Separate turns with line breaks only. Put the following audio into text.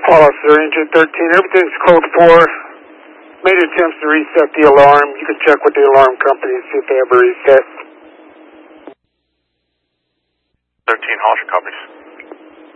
Paul Officer, Engine 13, everything's code 4. Made attempts to reset the alarm. You can check with the alarm company and see if they ever reset.
13, Hollister copies.